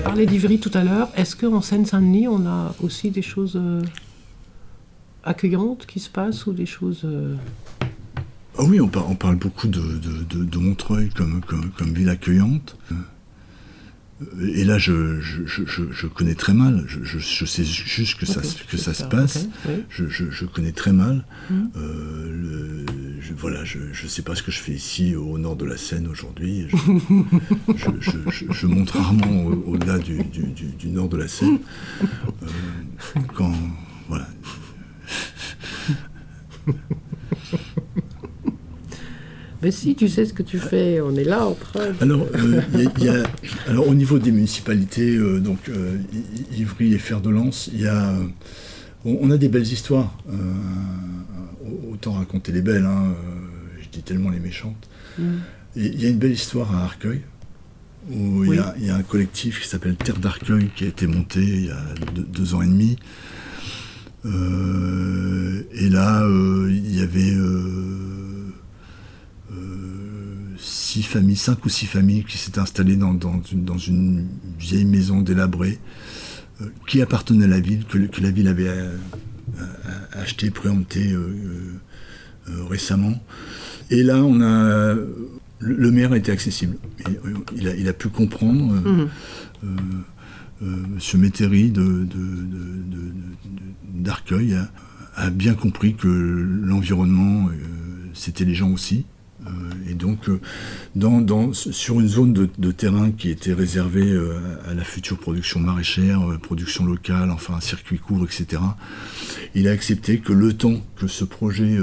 parlais d'Ivry tout à l'heure. Est-ce qu'en Seine-Saint-Denis, on a aussi des choses accueillantes qui se passent ou des choses... Ah oui, on parle beaucoup de Montreuil comme ville accueillante. Et là, je connais très mal. Je sais juste que ça se passe. Okay, oui. Je connais très mal. Je sais pas ce que je fais ici, au nord de la Seine, aujourd'hui. Je monte rarement au-delà du nord de la Seine. Voilà. Mais si, tu sais ce que tu fais, on est là en train de... Alors au niveau des municipalités, Ivry et Fer-de-Lens, on a des belles histoires. Autant raconter les belles, je dis tellement les méchantes. Il y a une belle histoire à Arcueil, où il y a un collectif qui s'appelle Terre d'Arcueil qui a été monté il y a 2 ans et demi. Et là, il y avait 5 ou 6 familles qui s'étaient installées dans une vieille maison délabrée qui appartenait à la ville, que la ville avait acheté, préempté récemment. Et là, le maire était accessible. Il a pu comprendre. Monsieur Métairie d'Arcueil a bien compris que l'environnement, c'était les gens aussi. Et donc, sur une zone de terrain qui était réservée à la future production maraîchère, production locale, enfin un circuit court, etc., il a accepté que le temps que ce projet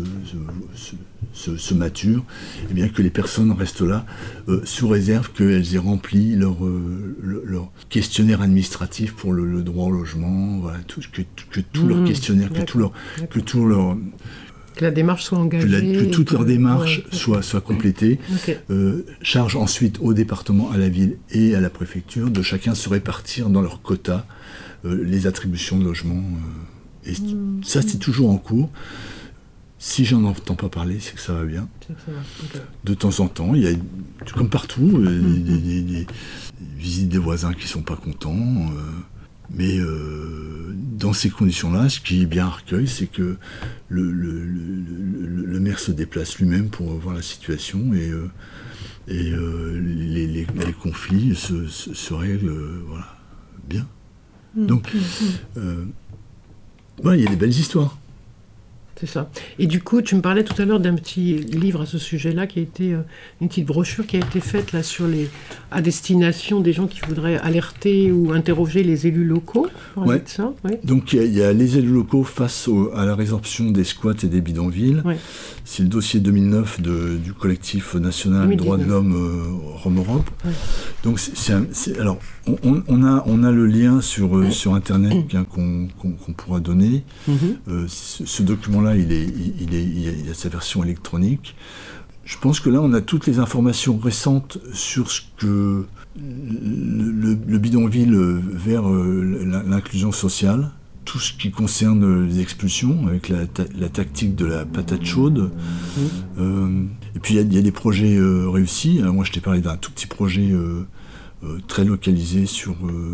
se mature, eh bien que les personnes restent là, sous réserve qu'elles aient rempli leur questionnaire administratif pour le droit au logement, voilà, que tout leur questionnaire, que la démarche soit engagée. Que toute leur démarche soit complétée. Okay. Charge ensuite au département, à la ville et à la préfecture de chacun se répartir dans leur quota les attributions de logement. Et ça, c'est toujours en cours. Si j'en entends pas parler, c'est que ça va bien. Okay. De temps en temps, il y a, comme partout, des visites des voisins qui sont pas contents. Mais dans ces conditions-là, ce qui est bien à Arcueil, c'est que le maire se déplace lui-même pour voir la situation et les conflits se règlent bien. Donc, il y a des belles histoires. C'est ça. Et du coup, tu me parlais tout à l'heure d'un petit livre à ce sujet-là, qui a été une petite brochure qui a été faite là à destination des gens qui voudraient alerter ou interroger les élus locaux. Ouais. Ça, ouais. Donc il y a les élus locaux face à la résorption des squats et des bidonvilles. Ouais. C'est le dossier 2009 du collectif national Droits de l'homme Rome-Europe. Ouais. Donc alors on a le lien sur internet qu'on pourra donner. Ce document-là, il a sa version électronique. Je pense que là, on a toutes les informations récentes sur ce que le bidonville vers l'inclusion sociale, tout ce qui concerne les expulsions, avec la tactique de la patate chaude. Et puis, il y a des projets réussis. Moi, je t'ai parlé d'un tout petit projet très localisé sur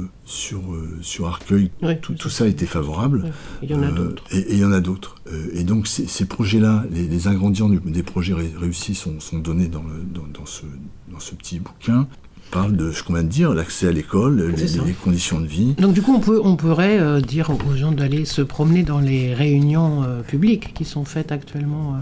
Arcueil. Oui, tout ça a été favorable. Oui. Il y en a d'autres. Et il y en a d'autres. Et donc ces projets-là, les ingrédients des projets réussis sont donnés dans ce petit bouquin. On parle de ce qu'on vient de dire, l'accès à l'école, les conditions de vie. Donc du coup, on pourrait dire aux gens d'aller se promener dans les réunions publiques qui sont faites actuellement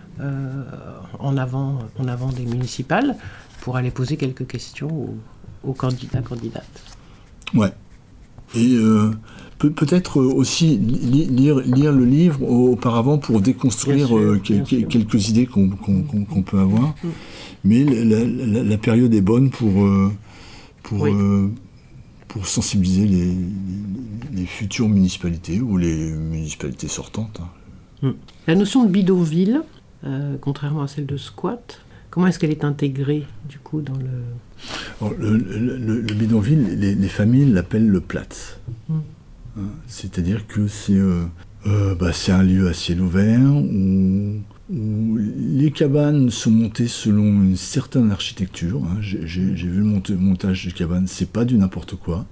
en avant des municipales pour aller poser quelques questions aux candidats, candidates. Ouais. Et peut-être aussi lire le livre auparavant pour déconstruire quelques idées qu'on peut avoir. Mais la période est bonne pour sensibiliser les futures municipalités ou les municipalités sortantes. La notion de bidonville, contrairement à celle de squat, comment est-ce qu'elle est intégrée, du coup, dans le... Alors, le bidonville, les familles l'appellent le Platz. C'est-à-dire que c'est un lieu à ciel ouvert où où les cabanes sont montées selon une certaine architecture. Hein. J'ai vu le montage des cabanes, c'est pas du n'importe quoi.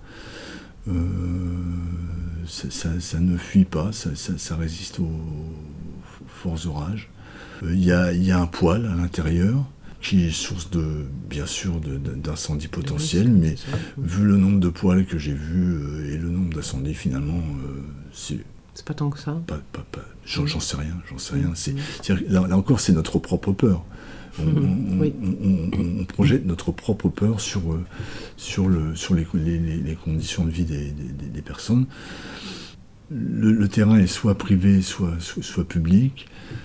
Ça ne fuit pas, ça résiste aux forts orages. Il y a un poêle à l'intérieur qui est source bien sûr d'incendies potentiels, mais vu le nombre de poêles que j'ai vus et le nombre d'incendies, finalement, c'est pas tant que ça. J'en sais rien. Là encore, c'est notre propre peur. On projette notre propre peur sur les conditions de vie des personnes. Le terrain est soit privé, soit public.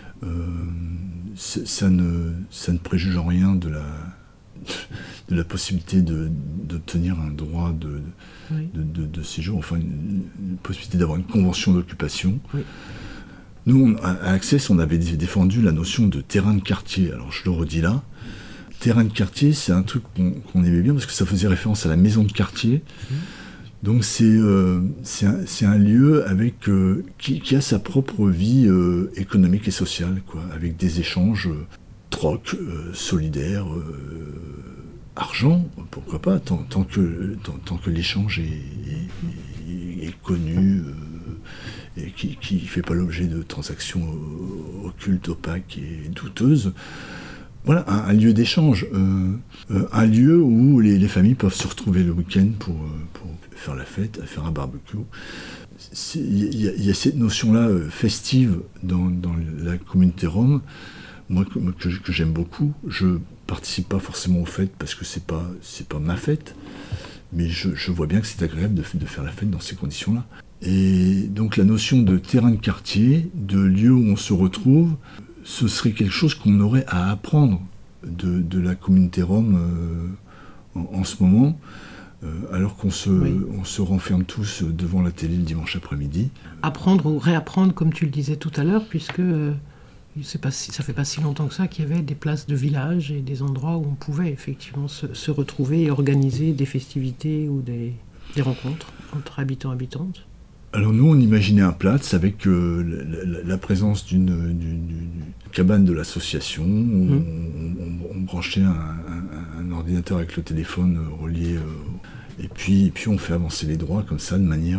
Ça ne préjuge en rien de la possibilité d'obtenir un droit de séjour, enfin une possibilité d'avoir une convention d'occupation. Oui. Nous, à Access, on avait défendu la notion de terrain de quartier. Alors je le redis là, terrain de quartier, c'est un truc qu'on aimait bien parce que ça faisait référence à la maison de quartier. Donc c'est un lieu qui a sa propre vie économique et sociale, quoi, avec des échanges troc, solidaires, argent, pourquoi pas, tant que l'échange est connu et qui ne fait pas l'objet de transactions occultes, opaques et douteuses. Voilà, un lieu d'échange, un lieu où les familles peuvent se retrouver le week-end pour faire la fête, faire un barbecue. Il y a cette notion-là festive dans la communauté rom, moi que j'aime beaucoup. Je participe pas forcément aux fêtes parce que c'est pas ma fête, mais je vois bien que c'est agréable de faire la fête dans ces conditions-là. Et donc la notion de terrain de quartier, de lieu où on se retrouve, ce serait quelque chose qu'on aurait à apprendre de la communauté rom en ce moment, alors qu'on se renferme tous devant la télé le dimanche après-midi. Apprendre ou réapprendre, comme tu le disais tout à l'heure, puisque ça fait pas si longtemps que ça qu'il y avait des places de village et des endroits où on pouvait effectivement se retrouver et organiser des festivités ou des rencontres entre habitants et habitantes. Alors nous, on imaginait un Platz avec la présence d'une cabane de l'association, où on branchait un ordinateur avec le téléphone relié, et puis on fait avancer les droits comme ça, de manière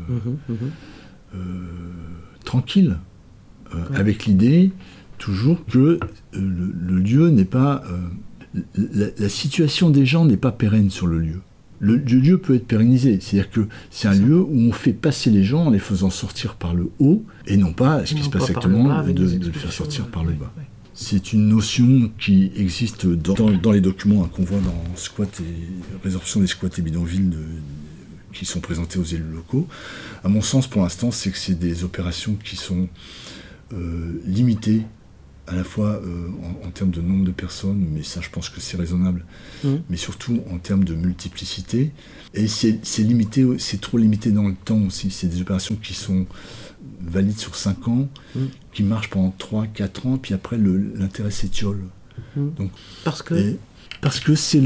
tranquille, avec l'idée toujours que le lieu n'est pas... la situation des gens n'est pas pérenne sur le lieu. Le lieu peut être pérennisé, c'est-à-dire que c'est un lieu où on fait passer les gens en les faisant sortir par le haut, et non pas, ce qui se passe actuellement, de le faire sortir par le bas. Ouais. C'est une notion qui existe dans les documents qu'on voit dans squat et résorption des squats et bidonvilles qui sont présentés aux élus locaux. À mon sens, pour l'instant, c'est que c'est des opérations qui sont limitées, à la fois en termes de nombre de personnes, mais ça je pense que c'est raisonnable, mais surtout en termes de multiplicité. Et c'est trop limité dans le temps aussi. C'est des opérations qui sont valides sur 5 ans, qui marchent pendant 3-4 ans, puis après l'intérêt s'étiole. Donc, parce que c'est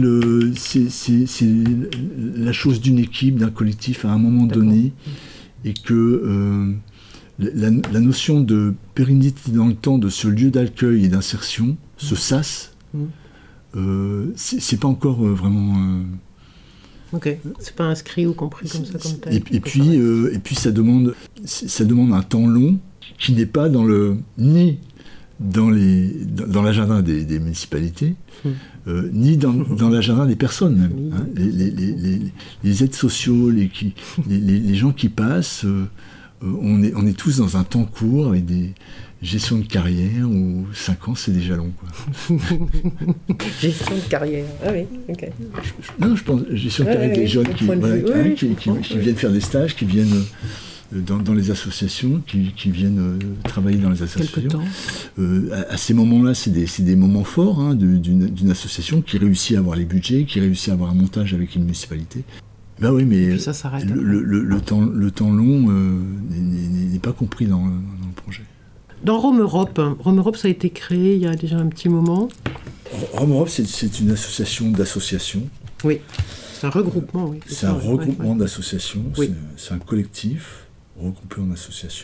la chose d'une équipe, d'un collectif à un moment donné, et que... La notion de pérennité dans le temps de ce lieu d'accueil et d'insertion, ce SAS, c'est pas encore vraiment... Ok, c'est pas inscrit ou compris comme ça, comme tel. Et puis ça demande un temps long qui n'est pas ni dans l'agenda des municipalités, ni dans l'agenda des personnes même. Hein. Les aides sociaux, les gens qui passent... On est tous dans un temps court avec des gestions de carrière où 5 ans c'est déjà long, quoi. Gestion de carrière, ah oui, ok. Non, je pense gestion de carrière des jeunes qui viennent faire des stages, qui viennent dans les associations, qui viennent travailler dans les associations. Quelque temps. À ces moments-là, c'est des moments forts d'une association qui réussit à avoir les budgets, qui réussit à avoir un montage avec une municipalité. Ben oui, mais ça s'arrête. Le temps long n'est pas compris dans le projet. Dans Rome Europe, ça a été créé il y a déjà un petit moment. Rome Europe, c'est une association d'associations. Oui, c'est un regroupement. Oui, c'est un regroupement d'associations, oui. C'est un collectif regroupé en associations.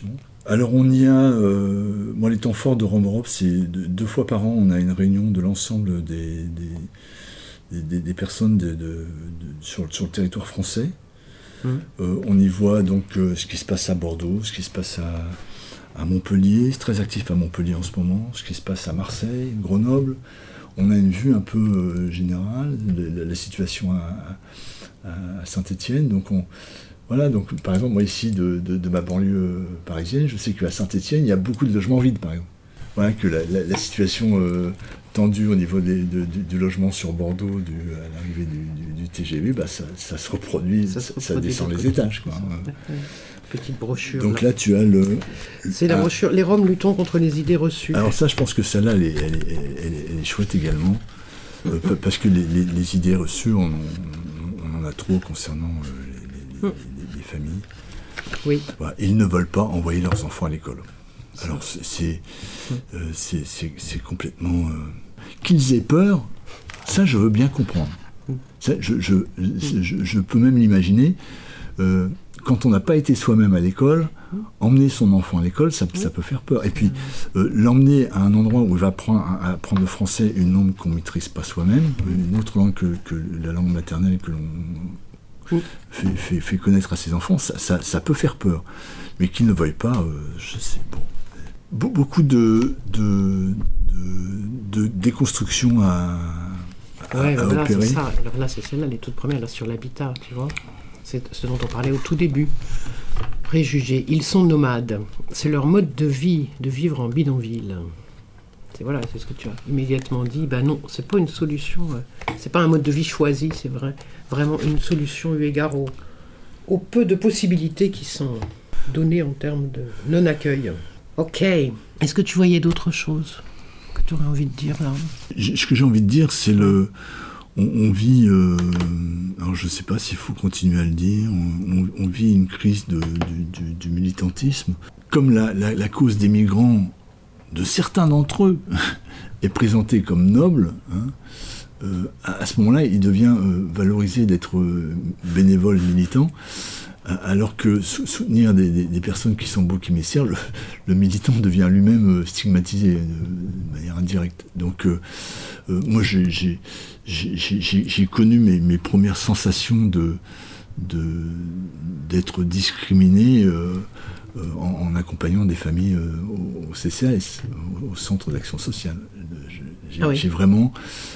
Alors on y a, moi les temps forts de Rome Europe, c'est 2 fois par an, on a une réunion de l'ensemble des personnes sur le territoire français. On y voit donc ce qui se passe à Bordeaux, ce qui se passe à Montpellier, c'est très actif à Montpellier en ce moment, ce qui se passe à Marseille, Grenoble. On a une vue un peu générale de la situation à Saint-Étienne. Donc voilà, donc par exemple, moi ici de ma banlieue parisienne, je sais qu'à Saint-Étienne, il y a beaucoup de logements vides, par exemple. Voilà, que la situation tendue au niveau du logement sur Bordeaux à l'arrivée du TGV, ça se reproduit, ça descend les étages, quoi. Petite brochure. Donc là, tu as le... C'est la brochure « Les Roms luttons contre les idées reçues ». Alors ça, je pense que celle-là, elle est chouette également, parce que les idées reçues, on en a trop concernant les familles. Oui. Voilà, ils ne veulent pas envoyer leurs enfants à l'école. Alors c'est complètement... Qu'ils aient peur, ça je veux bien comprendre. Ça, je peux même l'imaginer. Quand on n'a pas été soi-même à l'école, emmener son enfant à l'école, ça peut faire peur. Et puis l'emmener à un endroit où il va apprendre le français, une langue qu'on ne maîtrise pas soi-même, une autre langue que la langue maternelle que l'on fait connaître à ses enfants, ça peut faire peur. Mais qu'ils ne veuillent pas, je sais pas. Beaucoup de déconstruction à opérer. C'est ça. Alors là, c'est celle-là, les toutes premières, là, sur l'habitat, tu vois. C'est ce dont on parlait au tout début. Préjugés. Ils sont nomades. C'est leur mode de vie, de vivre en bidonville. C'est ce que tu as immédiatement dit. Ben non, c'est pas une solution. C'est pas un mode de vie choisi, c'est vrai. Vraiment une solution eu égard au peu de possibilités qui sont données en termes de non-accueil. Ok. Est-ce que tu voyais d'autres choses que tu aurais envie de dire là ? Ce que j'ai envie de dire, c'est on vit, alors je ne sais pas s'il faut continuer à le dire, on vit une crise du militantisme. Comme la cause des migrants, de certains d'entre eux, est présentée comme noble, à ce moment-là, il devient valorisé d'être bénévole militant. Alors que soutenir des personnes qui sont boucs émissaires, le militant devient lui-même stigmatisé de manière indirecte. Donc moi j'ai connu mes premières sensations d'être discriminé en accompagnant des familles au CCAS, au Centre d'Action Sociale. J'ai vraiment...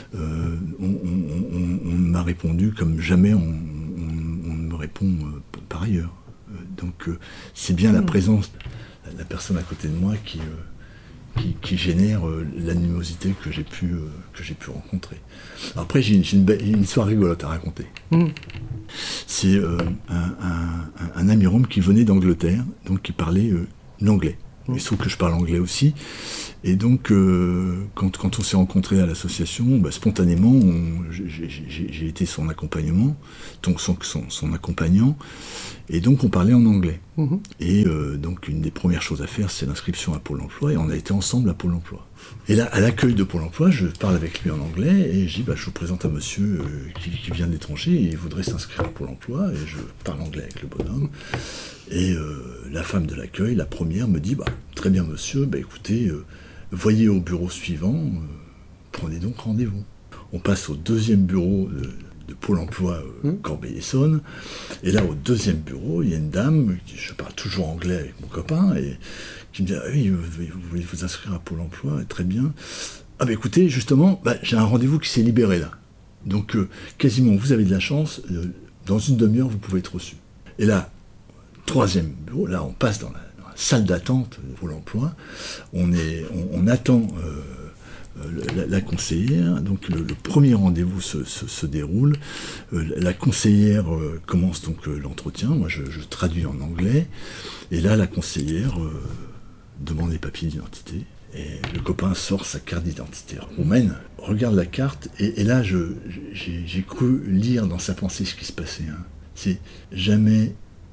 on m'a répondu comme jamais on me répond par ailleurs. Donc c'est bien la présence de la personne à côté de moi qui génère l'animosité que j'ai pu rencontrer. Alors après, j'ai une histoire rigolote à raconter. C'est un ami rom qui venait d'Angleterre, donc qui parlait l'anglais. Il se trouve que je parle anglais aussi. Et donc, quand on s'est rencontrés à l'association, spontanément, j'ai été son accompagnement, son accompagnant, et donc on parlait en anglais. Et donc, une des premières choses à faire, c'est l'inscription à Pôle emploi, et on a été ensemble à Pôle emploi. Et là, à l'accueil de Pôle emploi, je parle avec lui en anglais, et je dis, je vous présente un monsieur qui vient de l'étranger, et il voudrait s'inscrire à Pôle emploi, et je parle anglais avec le bonhomme. Et la femme de l'accueil, la première, me dit, très bien monsieur, écoutez, voyez au bureau suivant, prenez donc rendez-vous. On passe au deuxième bureau de Pôle emploi Corbeil-Essonnes, et là au deuxième bureau, il y a une dame, je parle toujours anglais avec mon copain, et qui me dit, oui, vous voulez vous inscrire à Pôle emploi, très bien. Écoutez, justement, j'ai un rendez-vous qui s'est libéré là. Donc quasiment, vous avez de la chance, dans une demi-heure, vous pouvez être reçu. Et là, troisième bureau, là on passe dans la salle d'attente de Pôle emploi, on attend la conseillère, donc le premier rendez-vous se déroule, la conseillère commence donc l'entretien, moi je traduis en anglais, et là la conseillère demande les papiers d'identité, et le copain sort sa carte d'identité roumaine, regarde la carte, et là j'ai cru lire dans sa pensée ce qui se passait. C'est jamais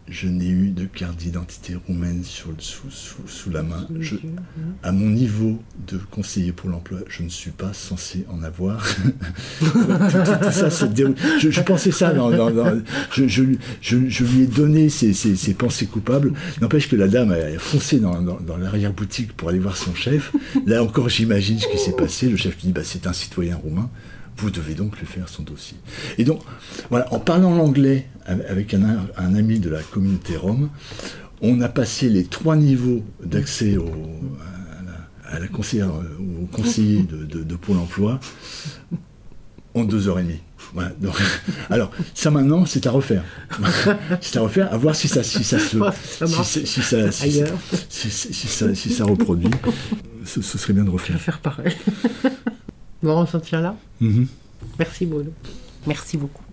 je n'ai eu de carte d'identité roumaine sous la main. À mon niveau de conseiller pour l'emploi, je ne suis pas censé en avoir. tout ça se déroule. Je pensais ça. Je lui ai donné ses pensées coupables. N'empêche que la dame a foncé dans l'arrière-boutique pour aller voir son chef. Là encore, j'imagine ce qui s'est passé. Le chef lui dit c'est un citoyen roumain. Vous devez donc lui faire son dossier. Et donc, voilà, en parlant l'anglais avec un ami de la communauté rome, on a passé les 3 niveaux d'accès à la conseillère, au conseiller de Pôle emploi en 2h30. Voilà, donc, alors, ça maintenant, c'est à refaire. C'est à refaire, à voir si ça reproduit. Ce serait bien de refaire. Je vais faire pareil. Bon, on s'en tient là. Mm-hmm. Merci Bruno. Merci beaucoup.